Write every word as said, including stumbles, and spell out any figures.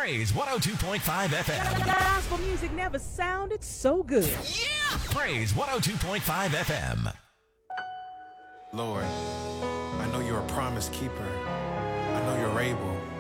Praise one oh two point five F M. Gospel music never sounded so good. Yeah! Praise one oh two point five F M. Lord, I know you're a promise keeper. I know you're able.